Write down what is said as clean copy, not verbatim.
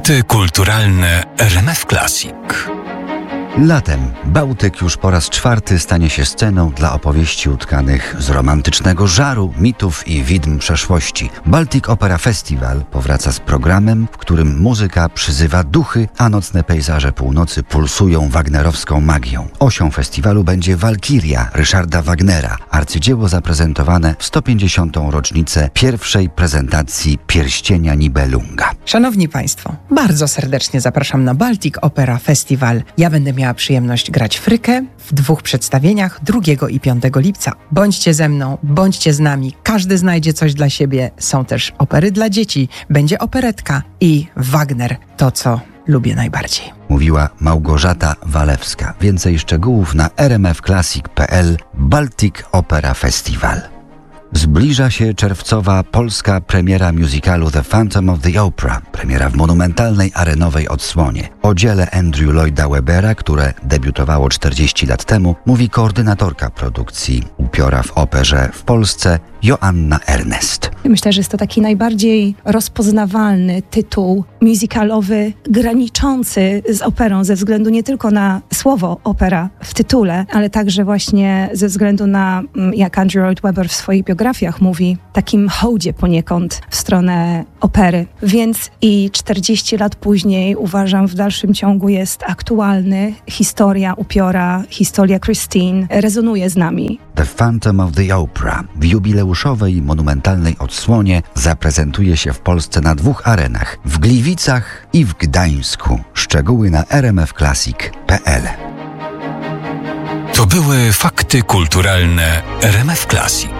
Fakty kulturalne RMF Classic. Latem Bałtyk już po raz czwarty stanie się sceną dla opowieści utkanych z romantycznego żaru, mitów i widm przeszłości. Baltic Opera Festival powraca z programem, w którym muzyka przyzywa duchy, a nocne pejzaże północy pulsują wagnerowską magią. Osią festiwalu będzie Walkiria Ryszarda Wagnera, arcydzieło zaprezentowane w 150. rocznicę pierwszej prezentacji Pierścienia Nibelunga. Szanowni Państwo, bardzo serdecznie zapraszam na Baltic Opera Festival. Ja będę miała przyjemność grać Frykę w 2 przedstawieniach 2 i 5 lipca. Bądźcie ze mną, bądźcie z nami. Każdy znajdzie coś dla siebie. Są też opery dla dzieci, będzie operetka i Wagner, to co lubię najbardziej. Mówiła Małgorzata Walewska. Więcej szczegółów na rmfclassic.pl. Baltic Opera Festival. Zbliża się czerwcowa polska premiera musicalu The Phantom of the Opera, premiera w monumentalnej arenowej odsłonie. O dziele Andrew Lloyda Webbera, które debiutowało 40 lat temu, mówi koordynatorka produkcji upiora w operze w Polsce Joanna Ernest. Myślę, że jest to taki najbardziej rozpoznawalny tytuł musicalowy, graniczący z operą ze względu nie tylko na słowo opera w tytule, ale także właśnie ze względu na, jak Andrew Lloyd Webber w swoich biografiach mówi, takim hołdzie poniekąd w stronę opery. Więc i 40 lat później uważam w dalszym ciągu jest aktualny. Historia upiora, historia Christine rezonuje z nami. The Phantom of the Opera w jubileuszowej, monumentalnej odsłonie zaprezentuje się w Polsce na 2 arenach, w Gliwicach i w Gdańsku. Szczegóły na rmfclassic.pl. To były fakty kulturalne RMF Classic.